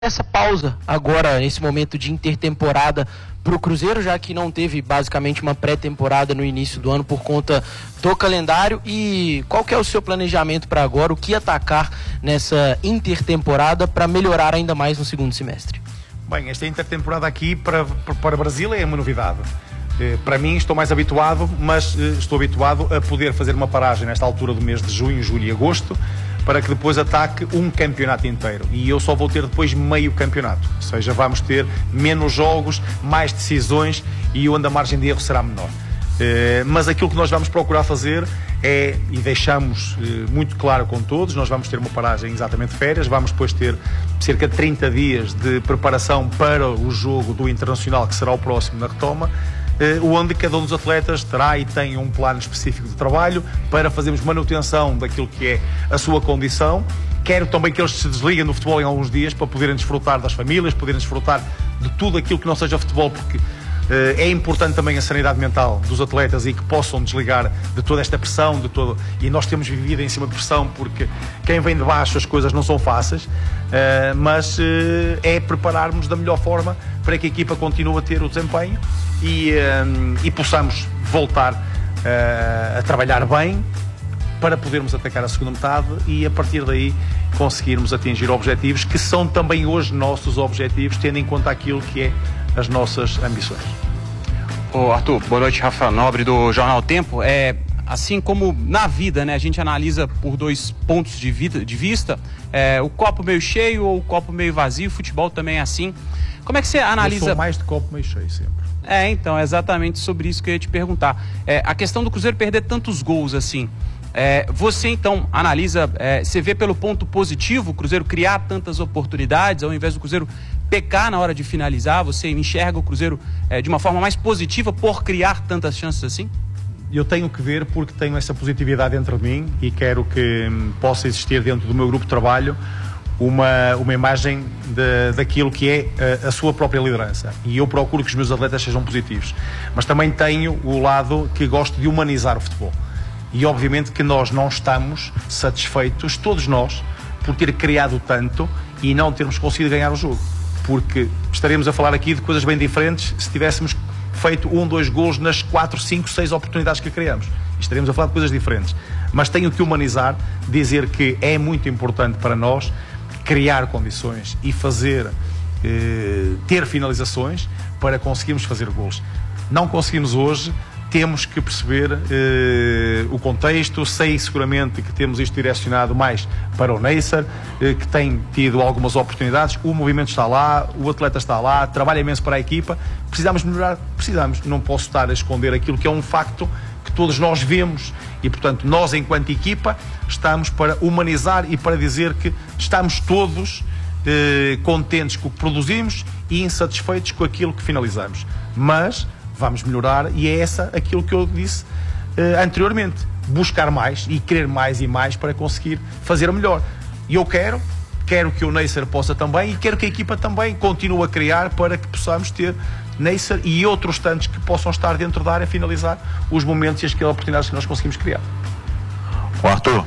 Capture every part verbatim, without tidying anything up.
essa pausa agora, nesse momento de intertemporada para o Cruzeiro, já que não teve basicamente uma pré-temporada no início do ano por conta do calendário? E qual que é o seu planejamento para agora? O que atacar nessa intertemporada para melhorar ainda mais no segundo semestre? Bem, esta intertemporada aqui para, para o Brasil é uma novidade. Para mim estou mais habituado, mas estou habituado a poder fazer uma paragem nesta altura do mês de junho, julho e agosto, para que depois ataque um campeonato inteiro. E eu só vou ter depois meio campeonato. Ou seja, vamos ter menos jogos, mais decisões e onde a margem de erro será menor. Mas aquilo que nós vamos procurar fazer é, e deixamos muito claro com todos, nós vamos ter uma paragem exatamente de férias, vamos depois ter cerca de trinta dias de preparação para o jogo do Internacional, que será o próximo na retoma, onde cada um dos atletas terá e tem um plano específico de trabalho para fazermos manutenção daquilo que é a sua condição. Quero também que eles se desliguem do futebol em alguns dias para poderem desfrutar das famílias, poderem desfrutar de tudo aquilo que não seja futebol, porque uh, é importante também a sanidade mental dos atletas e que possam desligar de toda esta pressão, de todo... e nós temos vivido em cima de pressão, porque quem vem de baixo as coisas não são fáceis, uh, mas uh, é prepararmos da melhor forma para que a equipa continue a ter o desempenho e, um, e possamos voltar uh, a trabalhar bem para podermos atacar a segunda metade e a partir daí conseguirmos atingir objetivos que são também hoje nossos objetivos, tendo em conta aquilo que é as nossas ambições. Ô Arthur, boa noite, Rafael Nobre do Jornal Tempo. É, assim como na vida, né, a gente analisa por dois pontos de, vida, de vista, é, o copo meio cheio ou o copo meio vazio, o futebol também é assim. Como é que você analisa... Eu sou mais de copo meio cheio sempre. É, então, é exatamente sobre isso que eu ia te perguntar. É, a questão do Cruzeiro perder tantos gols assim, é, você então analisa, é, você vê pelo ponto positivo o Cruzeiro criar tantas oportunidades, ao invés do Cruzeiro pecar na hora de finalizar, você enxerga o Cruzeiro é, de uma forma mais positiva por criar tantas chances assim? Eu tenho que ver, porque tenho essa positividade dentro de mim e quero que hum, possa existir dentro do meu grupo de trabalho Uma, uma imagem de, daquilo que é a, a sua própria liderança. E eu procuro que os meus atletas sejam positivos. Mas também tenho o lado que gosto de humanizar o futebol. E obviamente que nós não estamos satisfeitos, todos nós, por ter criado tanto e não termos conseguido ganhar o jogo. Porque estaremos a falar aqui de coisas bem diferentes se tivéssemos feito um, dois golos nas quatro, cinco, seis oportunidades que criamos. Estaremos a falar de coisas diferentes. Mas tenho que humanizar, dizer que é muito importante para nós criar condições e fazer, eh, ter finalizações para conseguirmos fazer golos. Não conseguimos hoje, temos que perceber eh, o contexto. Sei seguramente que temos isto direcionado mais para o Neisser, eh, que tem tido algumas oportunidades, o movimento está lá, o atleta está lá, trabalha imenso para a equipa, precisamos melhorar, precisamos, não posso estar a esconder aquilo que é um facto que todos nós vemos e, portanto, nós enquanto equipa estamos para humanizar e para dizer que estamos todos eh, contentes com o que produzimos e insatisfeitos com aquilo que finalizamos, mas vamos melhorar e é essa aquilo que eu disse eh, anteriormente, buscar mais e querer mais e mais para conseguir fazer melhor. E eu quero quero que o Neisser possa também e quero que a equipa também continue a criar para que possamos ter Neisser e outros tantos que possam estar dentro da área a finalizar os momentos e as oportunidades que nós conseguimos criar. Ô Arthur,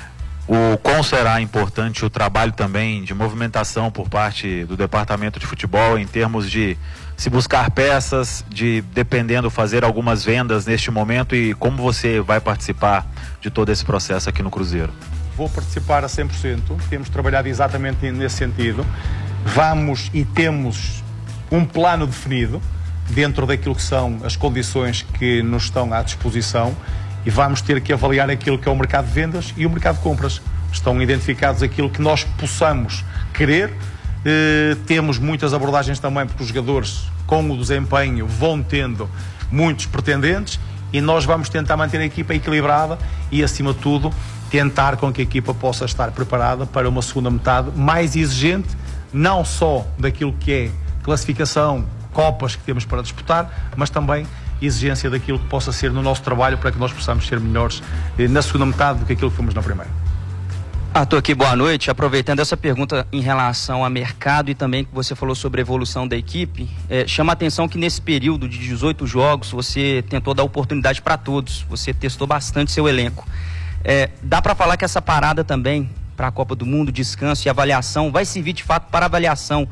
o quão será importante o trabalho também de movimentação por parte do departamento de futebol em termos de se buscar peças, de, dependendo, fazer algumas vendas neste momento, e como você vai participar de todo esse processo aqui no Cruzeiro? Vou participar a cem por cento, temos trabalhado exatamente nesse sentido, vamos e temos um plano definido dentro daquilo que são as condições que nos estão à disposição e vamos ter que avaliar aquilo que é o mercado de vendas e o mercado de compras. Estão identificados aquilo que nós possamos querer, eh, temos muitas abordagens também porque os jogadores com o desempenho vão tendo muitos pretendentes e nós vamos tentar manter a equipa equilibrada e, acima de tudo, tentar com que a equipa possa estar preparada para uma segunda metade mais exigente, não só daquilo que é classificação, copas que temos para disputar, mas também exigência daquilo que possa ser no nosso trabalho para que nós possamos ser melhores na segunda metade do que aquilo que fomos na primeira. Arthur, aqui, boa noite. Aproveitando essa pergunta em relação a mercado e também que você falou sobre a evolução da equipe, é, chama a atenção que nesse período de dezoito jogos você tentou dar oportunidade para todos, você testou bastante seu elenco. É, dá para falar que essa parada também para a Copa do Mundo, descanso e avaliação, vai servir de fato para avaliação